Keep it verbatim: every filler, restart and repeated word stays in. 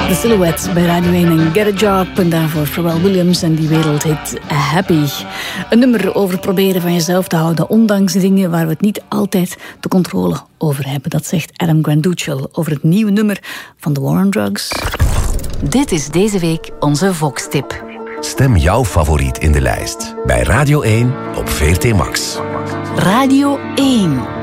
De Silhouettes bij Radio één en Get a Job. En daarvoor Pharrell Williams en die wereldhit Happy. Een nummer over proberen van jezelf te houden, ondanks dingen waar we het niet altijd de controle over hebben. Dat zegt Adam Granduciel over het nieuwe nummer van The War on Drugs. Dit is deze week onze Vox-tip. Stem jouw favoriet in de lijst bij Radio één op V R T Max. Radio één.